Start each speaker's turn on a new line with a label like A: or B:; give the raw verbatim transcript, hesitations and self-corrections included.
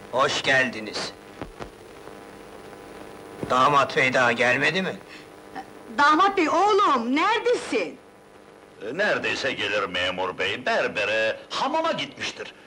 A: Hoş geldiniz. Damat bey daha gelmedi mi?
B: Damat bey, oğlum, neredesin?
C: Neredeyse gelir memur bey, berbere, hamama gitmiştir.